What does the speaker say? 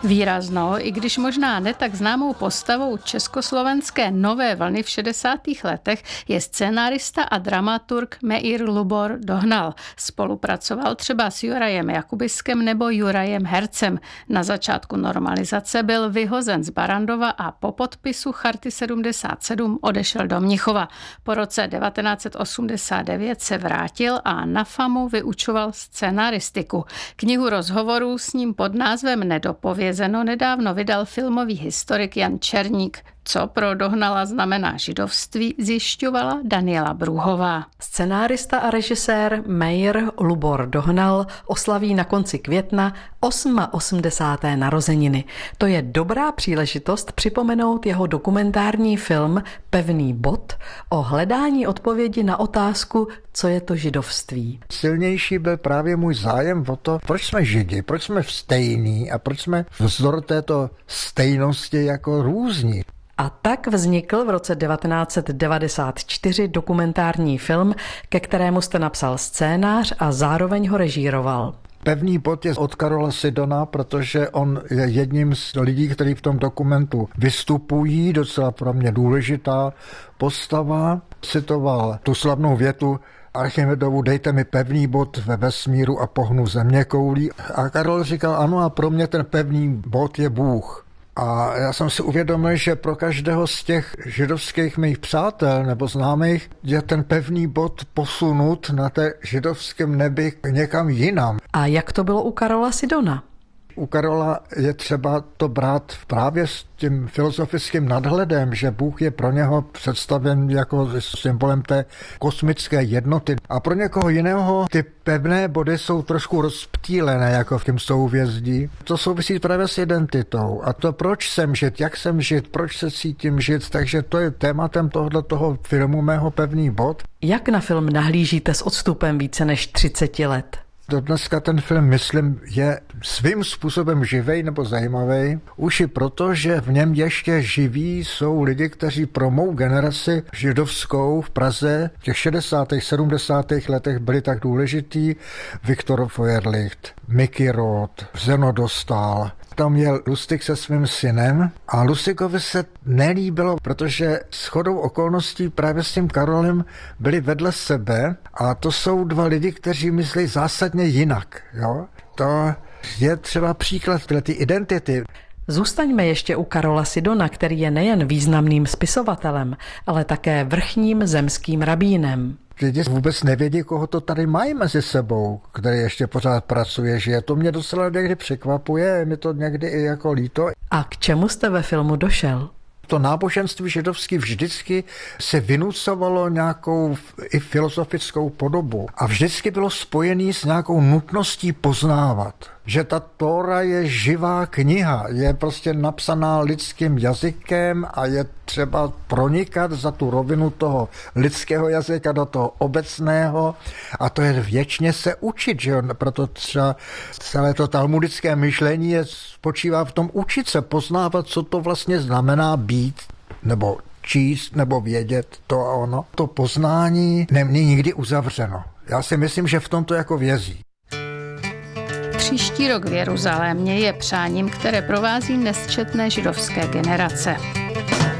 Výraznou, i když možná ne tak známou postavou československé nové vlny v 60. letech je scenárista a dramaturg Meir Lubor Dohnal. Spolupracoval třeba s Jurajem Jakubiskem nebo Jurajem Hercem. Na začátku normalizace byl vyhozen z Barrandova a po podpisu Charty 77 odešel do Mnichova. Po roce 1989 se vrátil a na FAMu vyučoval scenaristiku. Knihu rozhovorů s ním pod názvem Nedopovězeno nedávno vydal filmový historik Jan Černík. Co pro Dohnala znamená židovství, zjišťovala Daniela Brůhová. Scenárista a režisér Meir Lubor Dohnal oslaví na konci května 88. narozeniny. To je dobrá příležitost připomenout jeho dokumentární film Pevný bod o hledání odpovědi na otázku, co je to židovství. Silnější byl právě můj zájem o to, proč jsme Židi, proč jsme stejní a proč jsme vzdor této stejnosti jako různí. A tak vznikl v roce 1994 dokumentární film, ke kterému jste napsal scénář a zároveň ho režíroval. Pevný bod je od Karola Sidona, protože on je jedním z lidí, kteří v tom dokumentu vystupují, docela pro mě důležitá postava. Citoval tu slavnou větu Archimedovu: dejte mi pevný bod ve vesmíru a pohnu zeměkoulí. A Karol říkal, ano, a pro mě ten pevný bod je Bůh. A já jsem si uvědomil, že pro každého z těch židovských mých přátel nebo známých je ten pevný bod posunut na té židovském nebi někam jinam. A jak to bylo u Karola Sidona? U Karola je třeba to brát právě s tím filozofickým nadhledem, že Bůh je pro něho představen jako symbolem té kosmické jednoty. A pro někoho jiného ty pevné body jsou trošku rozptýlené, jako v tom souhvězdí. To souvisí právě s identitou. A to, proč jsem žid, jak jsem žid, proč se cítím žid, takže to je tématem tohoto filmu mého Pevný bod. Jak na film nahlížíte s odstupem více než 30 let? Dneska ten film, myslím, je svým způsobem živej nebo zajímavý. Už i proto, že v něm ještě živí jsou lidi, kteří pro mou generaci židovskou v Praze v těch 60. 70. letech byli tak důležitý. Viktor Feuerlicht, Mickey Roth, Zeno Dostál. Tam je Lustig se svým synem a Lustigovi se nelíbilo, protože shodou okolností právě s tím Karolem byli vedle sebe a to jsou dva lidi, kteří myslí zásadně jinak. Jo? To je třeba příklad ty identity. Zůstaňme ještě u Karola Sidona, který je nejen významným spisovatelem, ale také vrchním zemským rabínem. Lidi vůbec nevědí, koho to tady mají mezi sebou, který ještě pořád pracuje, že to mě docela někdy překvapuje, je mi to někdy i jako líto. A k čemu jste ve filmu došel? To náboženství židovské vždycky se vynucovalo nějakou i filozofickou podobu a vždycky bylo spojený s nějakou nutností poznávat. Že ta Tóra je živá kniha, je prostě napsaná lidským jazykem a je třeba pronikat za tu rovinu toho lidského jazyka do toho obecného a to je věčně se učit, že jo? Proto třeba celé to talmudické myšlení spočívá v tom učit se, poznávat, co to vlastně znamená být, nebo číst, nebo vědět to a ono. To poznání není nikdy uzavřeno. Já si myslím, že v tom to jako vězí. Příští rok v Jeruzalémě je přáním, které provází nesčetné židovské generace.